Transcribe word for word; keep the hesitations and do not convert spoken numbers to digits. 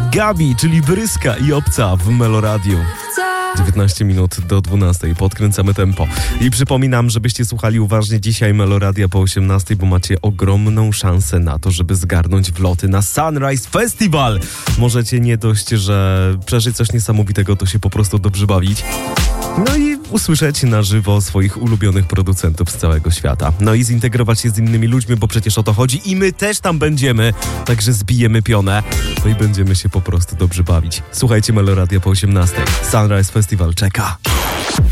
Gabi, czyli Bryska i Obca w Meloradiu. dziewiętnaście minut do dwunastej. Podkręcamy tempo. I przypominam, żebyście słuchali uważnie dzisiaj Meloradia po osiemnastej, bo macie ogromną szansę na to, żeby zgarnąć wloty na Sunrise Festival. Możecie nie dość, że przeżyć coś niesamowitego, to się po prostu dobrze bawić. No i usłyszeć na żywo swoich ulubionych producentów z całego świata. No i zintegrować się z innymi ludźmi, bo przecież o to chodzi i my też tam będziemy. Także zbijemy pionę. No i będziemy się po prostu dobrze bawić. Słuchajcie Meloradia po osiemnastej. Sunrise Festival czeka.